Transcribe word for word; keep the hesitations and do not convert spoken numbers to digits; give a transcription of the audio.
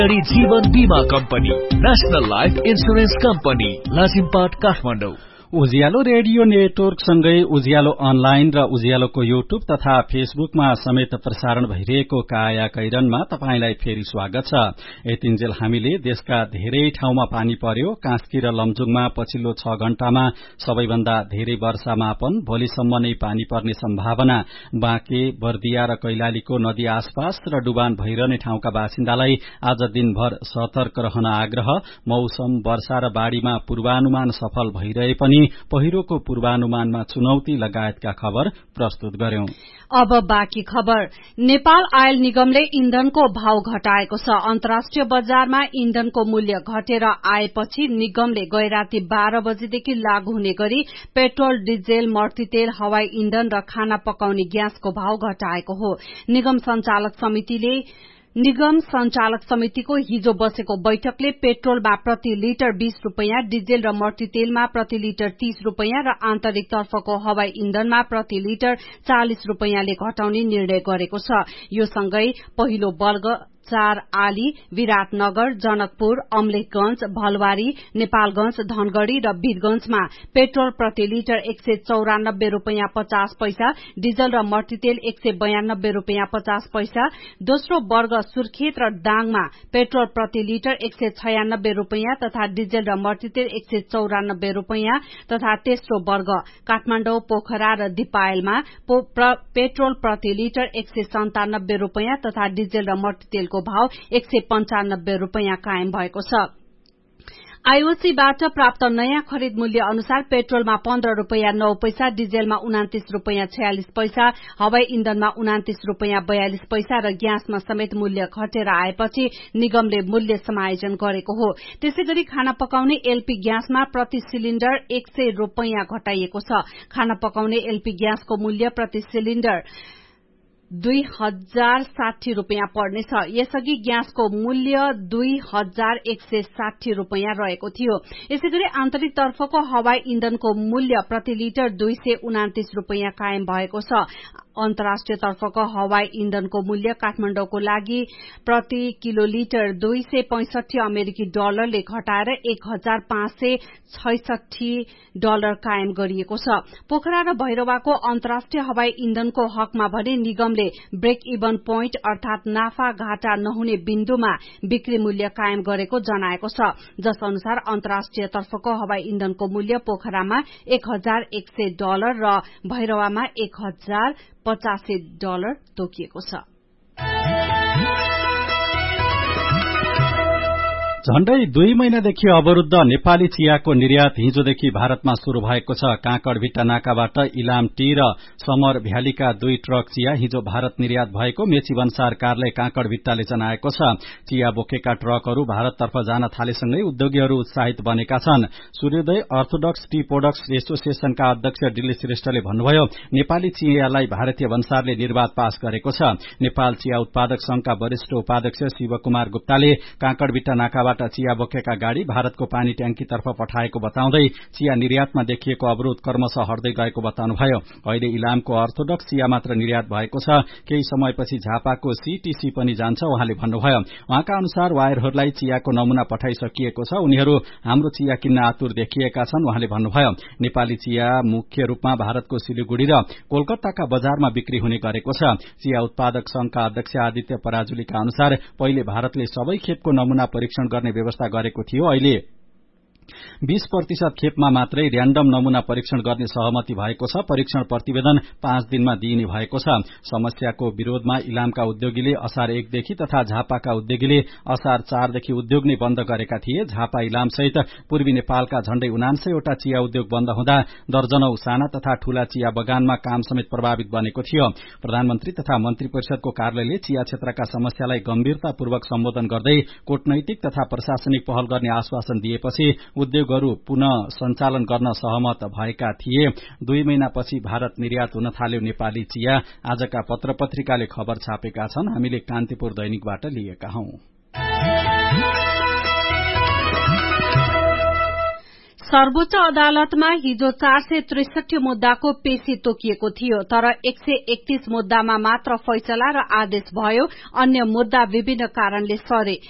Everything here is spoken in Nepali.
जीवन बीमा company national life insurance company Lazimpat Kathmandu. उज्यालो रेडियो नेटवर्क सँगै उज्यालो अनलाइन र उज्यालोको युट्युब तथा फेसबुकमा समेत प्रसारण भइरहेको काया कैरनमा तपाईंलाई फेरि स्वागत छ। यतिन्जेल हामीले देशका धेरै ठाउँमा पानी पर्यो। कास्की र लमजुङमा पछिल्लो छ घण्टामा सबैभन्दा धेरै वर्षामापन, भोलिसम्म नै पानी पर्ने सम्भावना, बाँके, बर्दिया र कैलालीको नदी आसपास र डुबान भइरहने ठाउँका बासिन्दालाई आज दिनभर सतर्क रहन आग्रह। मौसम, वर्षा र बाढ़ीमा पूर्वानुमान सफल भइरहे पनि पहिरोको पूर्वानुमानमा चुनौती लगायतका खबर प्रस्तुत गर्यौं। अब बाँकी खबर। नेपाल आयल निगमले इन्धनको भाव घटाएको छ। अन्तर्राष्ट्रिय बजारमा इन्धनको मूल्य घटेर आएपछि निगमले गैराती बाह्र बजेदेखि लागू हुने गरी पेट्रोल, डिजेल, मर्तीतेल, हवाई इन्धन र खाना पकाउने ग्यासको भाव घटाएको हो। निगम संचालक समितिले निगम संचालक समितिको हिजो बसेको बैठकले पेट्रोलमा प्रति लिटर बीस रूपियाँ, डिजेल र मर्तीतेलमा प्रति लिटर तीस रूपियाँ र आन्तरिक तर्फको हवाई इन्धनमा प्रति लिटर चालिस रूपियाँले घटाउने निर्णय गरेको छ। यो सँगै पहिलो वर्ग चार आली, विराटनगर, जनकपुर, अमलेखगंज, भलवारी, नेपालगंज, धनगढ़ी र वीरगंजमा पेट्रोल प्रति लिटर एक सय चौरानब्बे रूपियाँ पचास पैसा, डिजल र मर्तीतेल एक सय बयानब्बे रूपियाँ पचास पैसा, दोस्रो वर्ग सुर्खेत र दाङमा पेट्रोल प्रति लिटर एक सय छयानब्बे रूपियाँ तथा डिजल र मर्तीतेल एक सय चौरानब्बे रूपियाँ तथा तेस्रो वर्ग काठमाडौँ, पोखरा र दिपायलमा पेट्रोल प्रति लिटर एक सय सन्तानब्बे रूपियाँ तथा डिजल र मर्तीतेलको भाव एक सय पञ्चानब्बे रूपियाँ कायम भएको छ। आईओसीबाट प्राप्त नयाँ खरिद मूल्य अनुसार पेट्रोलमा पन्ध्र रूपियाँ नौ पैसा, डिजेलमा उनातिस रूपियाँ छयालिस पैसा, हवाई इन्धनमा उनातिस रूपियाँ बयालिस पैसा र ग्यासमा समेत मूल्य घटेर आएपछि निगमले मूल्य समायोजन गरेको हो। त्यसै गरी खाना पकाउने एलपी ग्यासमा प्रति सिलिण्डर एक सय रूपियाँ घटाइएको छ। खाना पकाउने एलपी ग्यासको मूल्य प्रति सिलिण्डर दुई हजार साठी रूपियाँ पर्नेछ। यसअघि ग्यासको मूल्य दुई हजार एक सय साठी रूपियाँ रहेको थियो। यसै गरी आन्तरिक तर्फको हवाई इन्धनको मूल्य प्रति लिटर दुई सय उनातिस रूपियाँ कायम भएको छ। अन्तर्राष्ट्रिय तर्फको हवाई इन्धनको मूल्य काठमाडौँको लागि प्रति किलो लिटर दुई सय पैंसठी अमेरिकी डलरले घटाएर एक हजार पाँच सय छैसठी डलर कायम गरिएको छ। पोखरा र भैरवाको अन्तर्राष्ट्रिय हवाई इन्धनको हकमा भने निगमले ब्रेक इभन पोइन्ट अर्थात नाफा घाटा नहुने बिन्दुमा बिक्री मूल्य कायम गरेको जनाएको छ, जस अनुसार अन्तर्राष्ट्रिय तर्फको हवाई इन्धनको मूल्य पोखरामा एक हजार एक सय डलर र भैरवामा एक हजार पचासी डलर तोकिएको छ। झण्डै दुई महिनादेखि अवरूद्ध नेपाली चियाको निर्यात हिजोदेखि भारतमा शुरू भएको छ। काँकडभिट्टा नाकाबाट इलाम टी र समर भ्यालीका दुई ट्रक चिया हिजो भारत निर्यात भएको मेची भन्सार कार्यालय काँकडभिट्टाले जनाएको छ। चिया बोकेका ट्रकहरू भारततर्फ जान थालेसँगै उद्योगीहरू उत्साहित बनेका छन्। सूर्योदय अर्थोडक्स टी प्रोडक्ट्स एसोसिएशनका अध्यक्ष दिल्ली श्रेष्ठले भन्नुभयो, नेपाली चियालाई भारतीय भन्सारले निर्वाध पास गरेको छ। नेपाल चिया उत्पादक संघका वरिष्ठ उपाध्यक्ष शिवकुमार गुप्ताले काँकडभिट्टा नाकाबाट चिया बोकेका गाड़ी भारतको पानी ट्याङ्कीतर्फ पठाएको बताउँदै चिया निर्यातमा देखिएको अवरोध क्रमशः हट्दै गएको बताउनुभयो। अहिले इलामको अर्थोडक्स चिया मात्र निर्यात भएको छ, केही समयपछि झापाको सीटीसी पनि जान्छ उहाँले भन्नुभयो। उहाँका अनुसार वायरहरूलाई चियाको नमूना पठाइसकिएको छ, उनीहरू हाम्रो चिया किन्न आतुर देखिएका छन् उहाँले भन्नुभयो। नेपाली चिया मुख्य रूपमा भारतको सिलिगुडी र कोलकाताका बजारमा बिक्री हुने गरेको छ। चिया उत्पादक संघका अध्यक्ष आदित्य पराजुलीका अनुसार पहिले भारतले सबै खेपको नमूना परीक्षण गर्ने व्यवस्था गरेको थियो। अहिले बीस प्रतिशत खेपमा मात्रै र्याण्डम नमूना परीक्षण गर्ने सहमति भएको छ। परीक्षण प्रतिवेदन पाँच दिनमा दिइने भएको छ। समस्याको विरोधमा इलामका उद्योगीले असार एकदेखि तथा झापाका उद्योगीले असार चारदेखि उद्योग नै बन्द गरेका थिए। झापा इलाम सहित पूर्वी नेपालका झण्डै उनान्सयवटा चिया उद्योग बन्द हुँदा दर्जनौ साना तथा ठूला चिया बगानमा काम समेत प्रभावित बनेको थियो। प्रधानमन्त्री तथा मन्त्री परिषदको कार्यालयले चिया क्षेत्रका समस्यालाई गम्भीरतापूर्वक सम्बोधन गर्दै कूटनैतिक तथा प्रशासनिक पहल गर्ने आश्वासन दिएपछि उद्योगहरू पुनः सञ्चालन गर्न सहमत भएका थिए। दुई महिनापछि भारत निर्यात हुन थाल्यो नेपाली चिया, आजका पत्र पत्रिकाले खबर छापेका छन्। हामीले कान्तिपुर दैनिकबाट लिएका हौं। सर्वोच्च अदालतमा हिजो चार सय त्रिसठी मुद्दाको पेशी तोकिएको थियो, तर एक सय एकतीस मुद्दामा मात्र फैसला र आदेश भयो। अन्य मुद्दा विभिन्न कारणले सरे।